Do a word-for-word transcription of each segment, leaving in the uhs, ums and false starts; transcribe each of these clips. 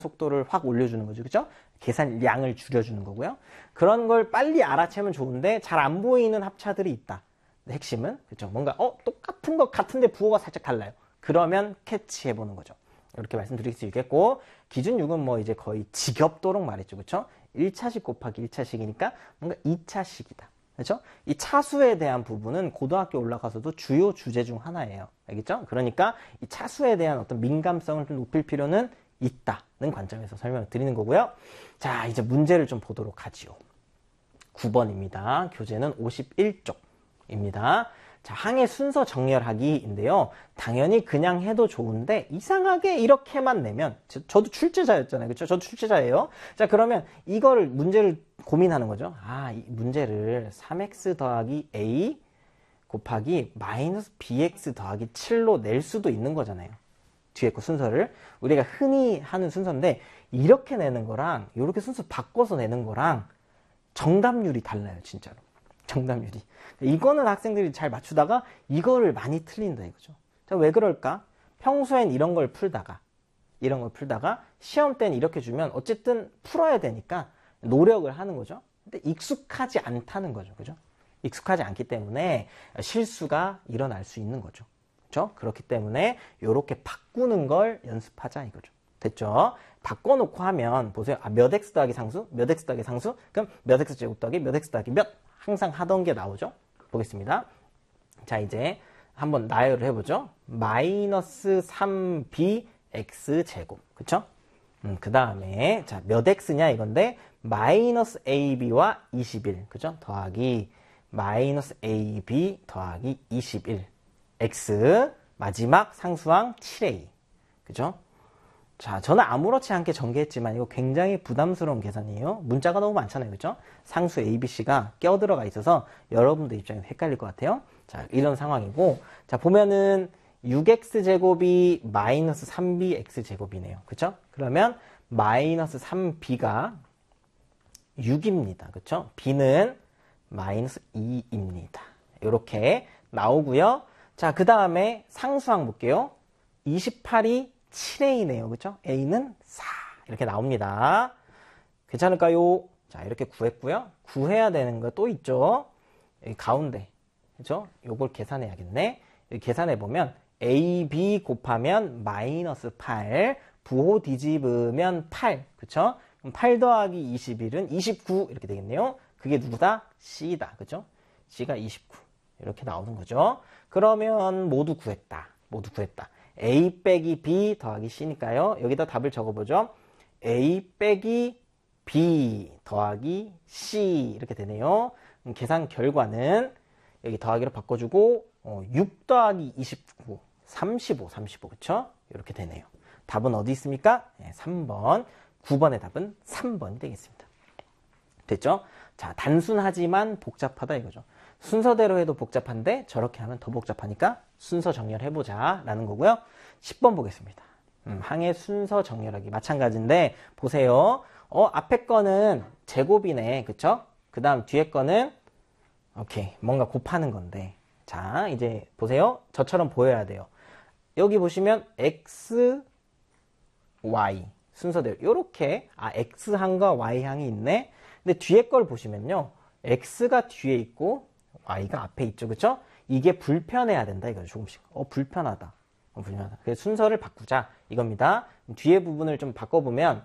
속도를 확 올려주는 거죠. 그죠? 계산량을 줄여주는 거고요. 그런 걸 빨리 알아채면 좋은데 잘 안 보이는 합차들이 있다. 핵심은 그죠? 뭔가 어 똑같은 것 같은데 부호가 살짝 달라요. 그러면 캐치해 보는 거죠. 이렇게 말씀드릴 수 있겠고, 기준 육은 뭐 이제 거의 지겹도록 말했죠. 그쵸? 일 차식 곱하기 일 차식이니까 뭔가 이 차식이다. 그렇죠? 이 차수에 대한 부분은 고등학교 올라가서도 주요 주제 중 하나예요. 알겠죠? 그러니까 이 차수에 대한 어떤 민감성을 좀 높일 필요는 있다는 관점에서 설명을 드리는 거고요. 자, 이제 문제를 좀 보도록 하지요. 구 번입니다. 교재는 오십일 쪽입니다. 자, 항해 순서 정렬하기인데요. 당연히 그냥 해도 좋은데 이상하게 이렇게만 내면, 저, 저도 출제자였잖아요. 그렇죠? 저도 출제자예요. 자, 그러면 이거를 문제를 고민하는 거죠. 아, 이 문제를 삼 엑스 더하기 A 곱하기 마이너스 비엑스 더하기 칠로 낼 수도 있는 거잖아요. 뒤에 거 순서를 우리가 흔히 하는 순서인데 이렇게 내는 거랑 이렇게 순서 바꿔서 내는 거랑 정답률이 달라요. 진짜로. 정답률이. 이거는 학생들이 잘 맞추다가 이거를 많이 틀린다 이거죠. 자, 왜 그럴까? 평소엔 이런 걸 풀다가 이런 걸 풀다가 시험 때는 이렇게 주면 어쨌든 풀어야 되니까 노력을 하는 거죠. 근데 익숙하지 않다는 거죠. 그죠? 익숙하지 않기 때문에 실수가 일어날 수 있는 거죠. 그렇죠? 그렇기 때문에 이렇게 바꾸는 걸 연습하자 이거죠. 됐죠? 바꿔놓고 하면 보세요. 아, 몇 x 더하기 상수? 몇 x 더하기 상수? 그럼 몇 x 제곱 더하기 몇 x 더하기 몇? 항상 하던 게 나오죠. 보겠습니다. 자, 이제 한번 나열을 해보죠. 마이너스 삼 비 엑스 제곱. 그쵸? 음, 그 다음에 자, 몇 x냐 이건데 마이너스 에이비와 이십일. 그죠? 더하기 마이너스 에이비 더하기 이십일. x 마지막 상수항 칠 에이. 그죠? 자, 저는 아무렇지 않게 전개했지만 이거 굉장히 부담스러운 계산이에요. 문자가 너무 많잖아요. 그죠? 상수 A, B, C가 껴들어가 있어서 여러분들 입장에서 헷갈릴 것 같아요. 자, 이런 상황이고, 자, 보면은 육 엑스 제곱이 마이너스 삼 비 엑스 제곱이네요. 그쵸? 그러면 마이너스 삼 비가 육입니다. 그쵸? B는 마이너스 이입니다. 이렇게 나오고요. 자, 그 다음에 상수항 볼게요. 이십팔이 칠 에이네요. 그쵸? A는 사. 이렇게 나옵니다. 괜찮을까요? 자, 이렇게 구했고요. 구해야 되는 거 또 있죠? 여기 가운데. 그쵸? 요걸 계산해야겠네. 여기 계산해보면 에이 비 곱하면 마이너스 팔. 부호 뒤집으면 팔. 그쵸? 그럼 팔 더하기 이십일은 이십구. 이렇게 되겠네요. 그게 누구다? C다. 그쵸? C가 이십구. 이렇게 나오는 거죠. 그러면 모두 구했다. 모두 구했다. A 빼기 B 더하기 C니까요. 여기다 답을 적어보죠. A 빼기 B 더하기 C 이렇게 되네요. 계산 결과는 여기 더하기로 바꿔주고 어, 육 더하기 이십구, 삼십오, 삼십오 그쵸? 이렇게 되네요. 답은 어디 있습니까? 네, 삼 번. 구 번의 답은 삼 번이 되겠습니다. 됐죠? 자, 단순하지만 복잡하다 이거죠. 순서대로 해도 복잡한데 저렇게 하면 더 복잡하니까 순서 정렬해보자 라는 거고요. 십 번 보겠습니다. 음, 항해 순서 정렬하기 마찬가지인데 보세요. 어, 앞에 거는 제곱이네. 그쵸? 그 다음 뒤에 거는 오케이 뭔가 곱하는 건데 자 이제 보세요. 저처럼 보여야 돼요. 여기 보시면 x, y 순서대로 이렇게 아 x항과 y항이 있네. 근데 뒤에 걸 보시면요. x가 뒤에 있고 y가 앞에 있죠. 그쵸? 이게 불편해야 된다. 이거죠. 조금씩. 어, 불편하다. 어, 불편하다. 그래서 순서를 바꾸자. 이겁니다. 뒤에 부분을 좀 바꿔보면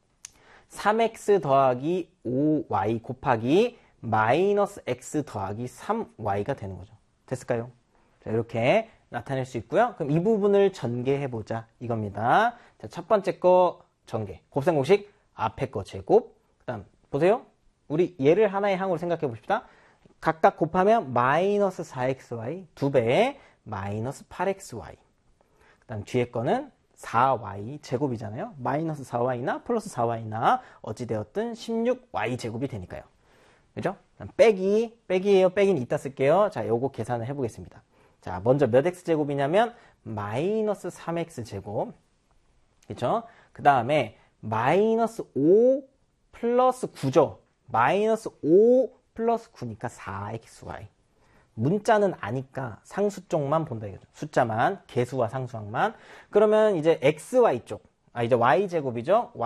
삼 엑스 더하기 오 와이 곱하기 마이너스 x 더하기 삼 와이가 되는 거죠. 됐을까요? 자, 이렇게 나타낼 수 있고요. 그럼 이 부분을 전개해보자. 이겁니다. 자, 첫 번째 거 전개. 곱셈공식 앞에 거 제곱. 그 다음 보세요. 우리 얘를 하나의 항으로 생각해 봅시다. 각각 곱하면 마이너스 사 엑스 와이 두 배에 마이너스 팔 엑스 와이 그 다음 뒤에 거는 사 와이 제곱이잖아요. 마이너스 사 와이나 플러스 사 와이나 어찌되었든 십육 와이 제곱이 되니까요. 그죠? 빼기, 빼기예요. 빼기는 이따 쓸게요. 자, 요거 계산을 해보겠습니다. 자, 먼저 몇 x 제곱이냐면 마이너스 삼 엑스 제곱 그죠? 그 다음에 마이너스 오 플러스 구죠. 마이너스 오 플러스 구니까 사 엑스 와이. 문자는 아니까 상수 쪽만 본다 이거죠. 숫자만, 개수와 상수항만. 그러면 이제 엑스 와이 쪽. 아, 이제 y제곱이죠.